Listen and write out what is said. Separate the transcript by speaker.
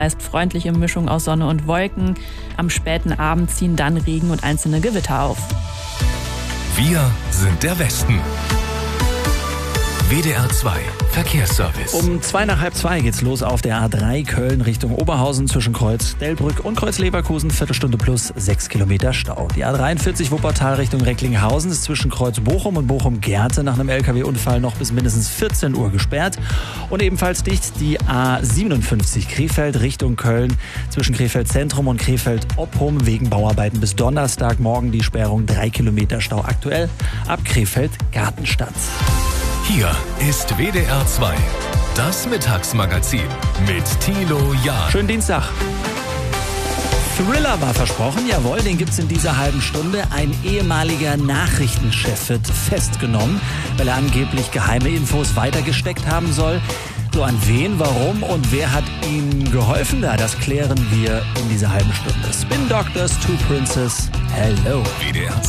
Speaker 1: Meist freundliche Mischung aus Sonne und Wolken. Am späten Abend ziehen dann Regen und einzelne Gewitter auf.
Speaker 2: Wir sind der Westen. WDR 2 Verkehrsservice.
Speaker 3: Um 1:55 geht's los auf der A3 Köln Richtung Oberhausen zwischen Kreuz Delbrück und Kreuz Leverkusen. Viertelstunde plus 6 Kilometer Stau. Die A43 Wuppertal Richtung Recklinghausen ist zwischen Kreuz Bochum und Bochum-Gerte nach einem LKW-Unfall noch bis mindestens 14 Uhr gesperrt. Und ebenfalls dicht die A57 Krefeld Richtung Köln zwischen Krefeld Zentrum und Krefeld Oppum wegen Bauarbeiten bis Donnerstagmorgen die Sperrung 3 Kilometer Stau aktuell ab Krefeld Gartenstadt.
Speaker 2: Hier ist WDR 2, das Mittagsmagazin mit Thilo Jahn.
Speaker 3: Schönen Dienstag. Thriller war versprochen, jawohl, den gibt's in dieser halben Stunde. Ein ehemaliger Nachrichtenchef wird festgenommen, weil er angeblich geheime Infos weitergesteckt haben soll. So, an wen, warum und wer hat ihm geholfen? Das klären wir in dieser halben Stunde. Spin Doctors, Two Princes, hello.
Speaker 2: WDR